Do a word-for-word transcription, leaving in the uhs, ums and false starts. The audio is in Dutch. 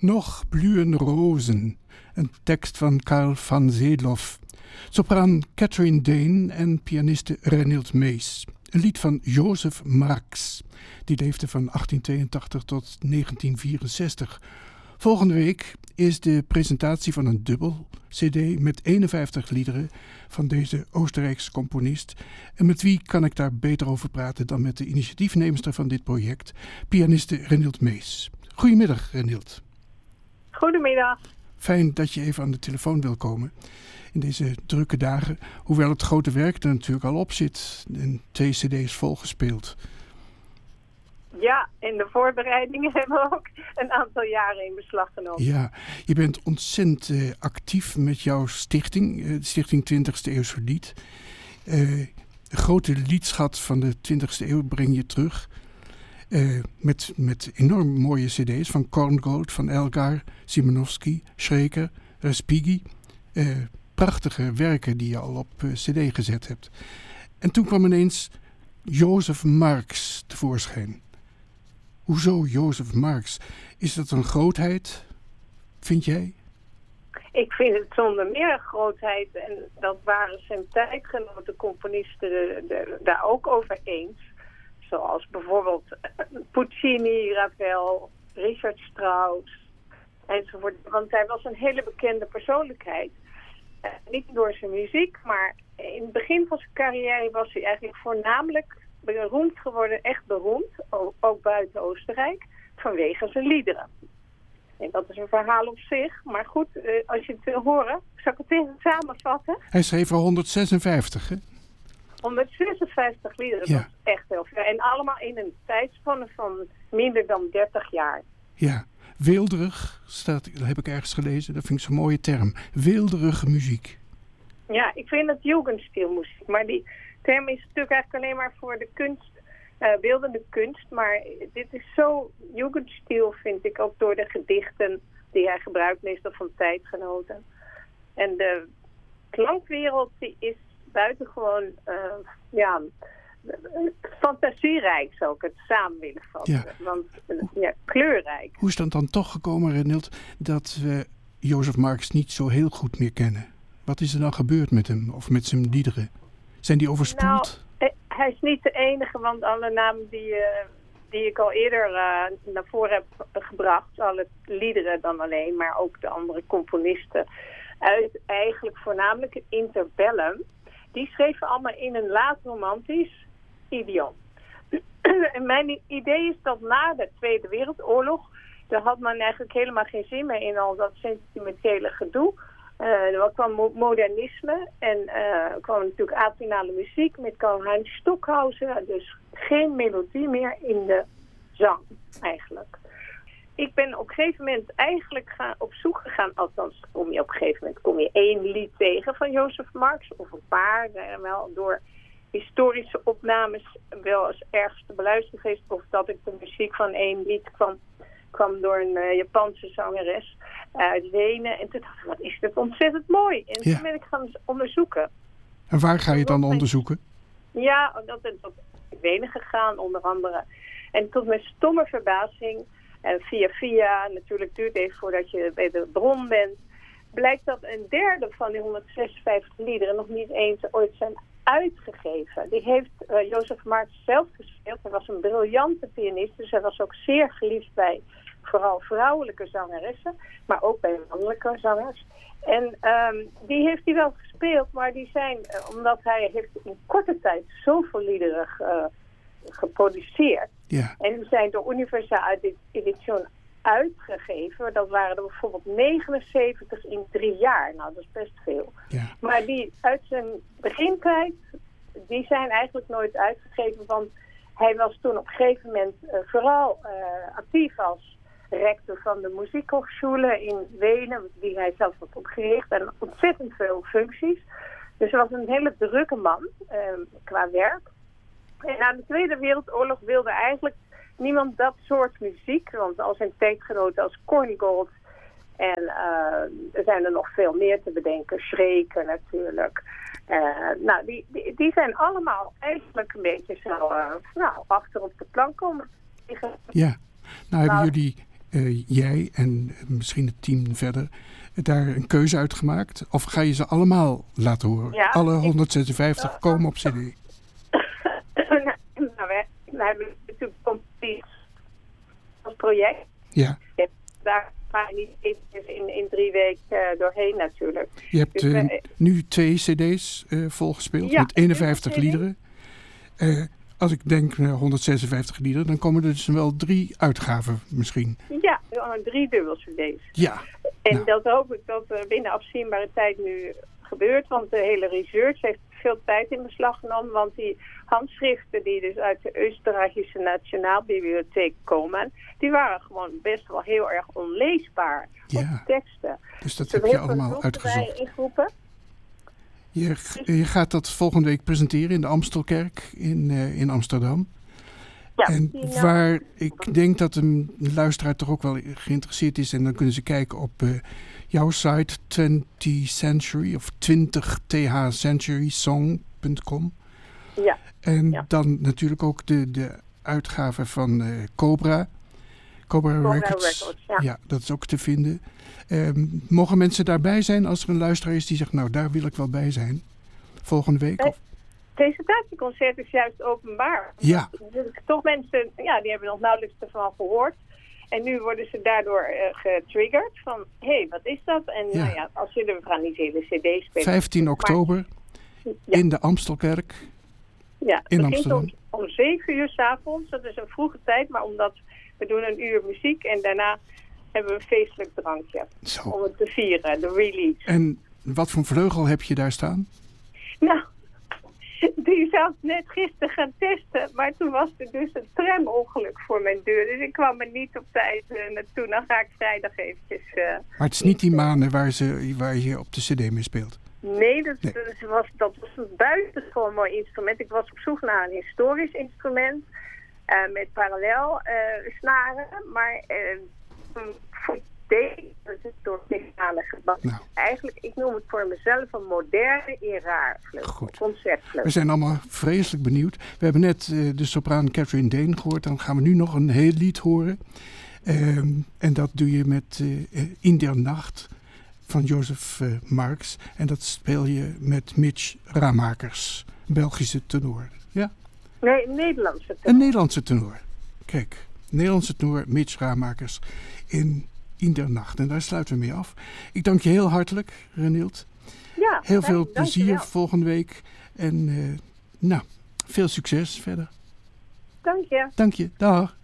Nog blühen rozen, een tekst van Karl van Zeedloff. Sopraan Catherine Dane en pianiste Renild Mees. Een lied van Jozef Marx, die leefde van achttien tweeëntachtig tot negentien vierenzestig. Volgende week is de presentatie van een dubbel cd met eenenvijftig liederen van deze Oostenrijkse componist. En met wie kan ik daar beter over praten dan met de initiatiefneemster van dit project, pianiste Renild Mees. Goedemiddag, Renild. Goedemiddag. Fijn dat je even aan de telefoon wil komen in deze drukke dagen. Hoewel het grote werk er natuurlijk al op zit en twee cd's volgespeeld. Ja, en de voorbereidingen hebben we ook een aantal jaren in beslag genomen. Ja, je bent ontzettend uh, actief met jouw stichting, uh, de Stichting twintigste Eeuwse Lied. Uh, een grote liedschat van de twintigste eeuw breng je terug. Uh, met, met enorm mooie cd's van Korngold, van Elgar, Szymanowski, Schreker, Respighi. Uh, prachtige werken die je al op uh, cd gezet hebt. En toen kwam ineens Jozef Marx tevoorschijn. Hoezo Jozef Marx? Is dat een grootheid, vind jij? Ik vind het zonder meer een grootheid. En dat waren zijn tijdgenoten componisten de, de, daar ook over eens. Zoals bijvoorbeeld Puccini, Ravel, Richard Strauss enzovoort. Want hij was een hele bekende persoonlijkheid. Uh, niet door zijn muziek, maar in het begin van zijn carrière was hij eigenlijk voornamelijk beroemd geworden, echt beroemd, ook buiten Oostenrijk, vanwege zijn liederen. En dat is een verhaal op zich, maar goed, als je het wil horen, zal ik het even samenvatten? Hij schreef er honderdzesenvijftig, hè? honderdzesenvijftig liederen, ja. Dat is echt heel veel. En allemaal in een tijdspanne van minder dan dertig jaar. Ja, weelderig, staat, dat heb ik ergens gelezen, dat vind ik zo'n mooie term. Weelderige muziek. Ja, ik vind het Jugendstilmuziek, maar die term is natuurlijk eigenlijk alleen maar voor de kunst, uh, beeldende kunst. Maar dit is zo Jugendstil, vind ik, ook door de gedichten die hij gebruikt, meestal van tijdgenoten. En de klankwereld die is buitengewoon, uh, ja, fantasierijk, zou ik het samen willen vatten. Ja. Want, ja, kleurrijk. Hoe is dat dan toch gekomen, Renild, dat we Jozef Marx niet zo heel goed meer kennen? Wat is er dan gebeurd met hem, of met zijn liederen? Zijn die overspoeld? Nou, hij is niet de enige, want alle namen die, uh, die ik al eerder uh, naar voren heb gebracht, alle liederen dan alleen, maar ook de andere componisten, uit eigenlijk voornamelijk het interbellum, die schreven allemaal in een laat-romantisch idiom. En mijn idee is dat na de Tweede Wereldoorlog, daar had men eigenlijk helemaal geen zin meer in al dat sentimentele gedoe. Uh, er kwam modernisme en uh, er kwam natuurlijk atonale muziek met Karl-Heinz Stockhausen. Dus geen melodie meer in de zang eigenlijk. Ik ben op een gegeven moment eigenlijk gaan, op zoek gegaan, althans kom je op een gegeven moment kom je één lied tegen van Jozef Marx, of een paar, zijn wel door historische opnames wel eens ergens te beluisteren geweest, of dat ik de muziek van één lied kwam. kwam door een uh, Japanse zangeres uit Wenen. En toen dacht ik, wat is dit ontzettend mooi. En ja. toen ben ik gaan onderzoeken. En waar ga je dan onderzoeken? Ja, dat is tot Wenen gegaan, onder andere. En tot mijn stomme verbazing, en via via, natuurlijk duurt het even voordat je bij de bron bent, blijkt dat een derde van die honderdzesenvijftig liederen nog niet eens ooit zijn uitgegeven. Die heeft uh, Jozef Marx zelf gespeeld. Hij was een briljante pianist, dus hij was ook zeer geliefd bij vooral vrouwelijke zangeressen, maar ook bij mannelijke zangers. En um, die heeft hij wel gespeeld, maar die zijn, uh, omdat hij heeft in korte tijd zoveel liederen uh, geproduceerd. Ja. En die zijn door Universal Edition uitgegeven. Dat waren er bijvoorbeeld negenenzeventig in drie jaar. Nou, dat is best veel. Ja. Maar die uit zijn begintijd, die zijn eigenlijk nooit uitgegeven. Want hij was toen op een gegeven moment uh, vooral uh, actief als rector van de Musikhochschule in Wenen, die hij zelf had opgericht. En ontzettend veel functies. Dus hij was een hele drukke man uh, qua werk. En na de Tweede Wereldoorlog wilde eigenlijk niemand dat soort muziek, want al zijn tijdgenoten als Korngold en uh, er zijn er nog veel meer te bedenken, Schreker natuurlijk. Uh, nou, die, die, die zijn allemaal eigenlijk een beetje zo uh, nou, achter op de plank komen liggen. Ja, nou hebben nou, jullie uh, jij en misschien het team verder daar een keuze uit gemaakt? Of ga je ze allemaal laten horen? Ja, Alle honderdzesenvijftig ik, komen op cd? nou, we, we hebben natuurlijk competitie als project. Ja. ja daar ga je niet in, in drie weken uh, doorheen natuurlijk. Je hebt dus, uh, we, nu twee cd's uh, volgespeeld ja, met eenenvijftig liederen. Uh, als ik denk uh, honderdzesenvijftig liederen, dan komen er dus wel drie uitgaven misschien. Ja, drie dubbel cd's. Ja. En nou. dat hoop ik dat uh, binnen afzienbare tijd nu gebeurt. Want de hele research heeft veel tijd in beslag genomen. Want die handschriften die dus uit de Oostenrijkse Nationaalbibliotheek komen, die waren gewoon best wel heel erg onleesbaar. Ja. Op teksten. Dus dat dus heb je allemaal uitgezocht. Ingroepen. Je, je gaat dat volgende week presenteren in de Amstelkerk in, uh, in Amsterdam. Ja, en nou, waar ik denk dat een luisteraar toch ook wel geïnteresseerd is. En dan kunnen ze kijken op uh, jouw site twintig century of twintig t h century song punt com. Ja. En ja. dan natuurlijk ook de, de uitgave van uh, Cobra. Cobra, Cobra Records. Records ja. ja, dat is ook te vinden. Um, mogen mensen daarbij zijn als er een luisteraar is die zegt, nou daar wil ik wel bij zijn? Volgende week? Of? Presentatieconcert is juist openbaar. Ja. Dus toch mensen, ja, die hebben nog nauwelijks ervan gehoord. En nu worden ze daardoor uh, getriggerd van, hé, hey, wat is dat? En ja. nou ja, als je, we gaan niet de hele cd spelen. vijftien oktober maar, ja. in de Amstelkerk. Ja, het in begint Amsterdam. om, om zeven uur 's avonds. Dat is een vroege tijd, maar omdat we doen een uur muziek en daarna hebben we een feestelijk drankje. Zo. Om het te vieren, de release. En wat voor vleugel heb je daar staan? Nou, die zat net gisteren gaan testen, maar toen was er dus een tramongeluk voor mijn deur. Dus ik kwam er niet op tijd uh, naartoe. Dan ga ik vrijdag eventjes... Uh, maar het is niet die manen waar, ze, waar je op de cd mee speelt? Nee, dat, nee. Dat, was, dat was een buitengewoon mooi instrument. Ik was op zoek naar een historisch instrument uh, met parallel uh, snaren, maar... Uh, voor deze, dat is door technische gebouwd. Nou. Eigenlijk, ik noem het voor mezelf een moderne Iraar-vleugel, concertvleugel. We zijn allemaal vreselijk benieuwd. We hebben net uh, de sopraan Catherine Dane gehoord. Dan gaan we nu nog een heel lied horen. Um, en dat doe je met uh, In der Nacht van Jozef uh, Marx. En dat speel je met Mitch Ramakers, Belgische tenor. Ja? Nee, een Nederlandse tenor. Een Nederlandse tenor. Kijk, Nederlandse tenor Mitch Ramakers in In der Nacht. En daar sluiten we mee af. Ik dank je heel hartelijk, Renild. Ja, heel fijn, veel plezier dankjewel. Volgende week. En uh, nou, veel succes verder. Dank je. Dank je. Dag.